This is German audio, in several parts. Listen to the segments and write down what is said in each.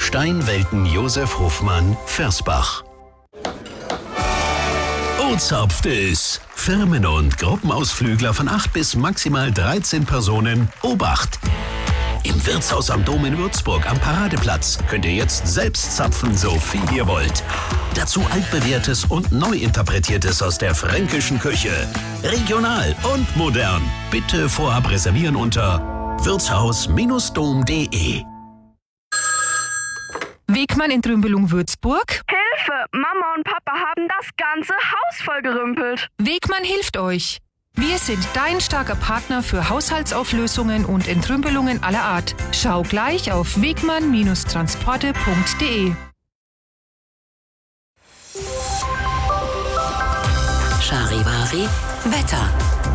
Steinwelten Josef Hofmann, Versbach. Ozapft es! Firmen- und Gruppenausflügler von 8 bis maximal 13 Personen. Obacht! Im Wirtshaus am Dom in Würzburg am Paradeplatz könnt ihr jetzt selbst zapfen, so viel ihr wollt. Dazu altbewährtes und neu interpretiertes aus der fränkischen Küche. Regional und modern. Bitte vorab reservieren unter wirtshaus-dom.de. Wegmann in Trümbelung Würzburg. Hilfe! Mama und Papa haben das ganze Haus vollgerümpelt. Wegmann hilft euch. Wir sind dein starker Partner für Haushaltsauflösungen und Entrümpelungen aller Art. Schau gleich auf wegmann-transporte.de. Charivari Wetter.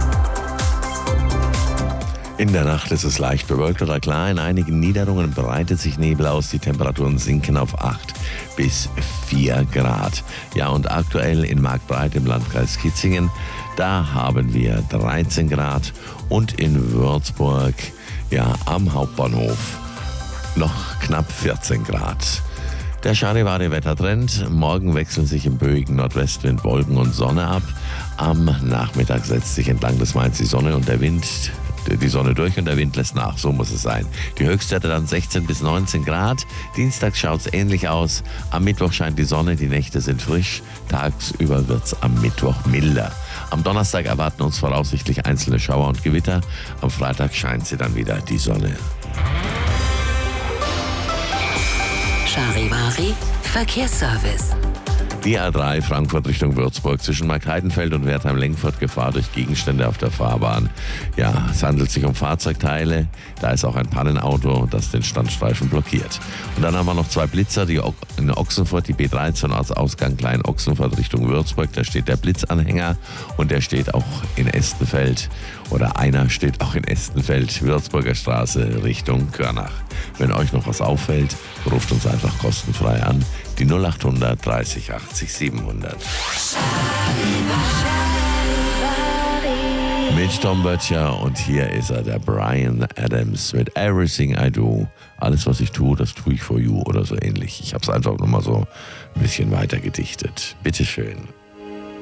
In der Nacht ist es leicht bewölkt oder klar. In einigen Niederungen breitet sich Nebel aus. Die Temperaturen sinken auf 8 bis 4 Grad. Ja, und aktuell in Marktbreit im Landkreis Kitzingen, da haben wir 13 Grad. Und in Würzburg, ja, am Hauptbahnhof noch knapp 14 Grad. Der Charivari-Wettertrend. Morgen wechseln sich im böigen Nordwestwind Wolken und Sonne ab. Am Nachmittag setzt sich entlang des Mains die Sonne und die Sonne durch und der Wind lässt nach, so muss es sein. Die Höchstwerte dann 16 bis 19 Grad. Dienstags schaut es ähnlich aus. Am Mittwoch scheint die Sonne, die Nächte sind frisch. Tagsüber wird es am Mittwoch milder. Am Donnerstag erwarten uns voraussichtlich einzelne Schauer und Gewitter. Am Freitag scheint sie dann wieder die Sonne. Charivari Verkehrsservice. Die A3 Frankfurt Richtung Würzburg zwischen Marktheidenfeld und Wertheim-Lengfurt, Gefahr durch Gegenstände auf der Fahrbahn. Ja, es handelt sich um Fahrzeugteile. Da ist auch ein Pannenauto, das den Standstreifen blockiert. Und dann haben wir noch 2 Blitzer, die in Ochsenfurt, die B13 als Ausgang Klein-Ochsenfurt Richtung Würzburg. Da steht der Blitzanhänger und der steht auch in Estenfeld. Oder einer steht auch in Estenfeld, Würzburger Straße Richtung Körnach. Wenn euch noch was auffällt, ruft uns einfach kostenfrei an. Die 0800 30 80 700. Mit Tom Böttcher und hier ist er, der Bryan Adams mit Everything I Do. Alles, was ich tue, das tue ich for you oder so ähnlich. Ich habe es einfach nochmal so ein bisschen weiter gedichtet. Bitteschön.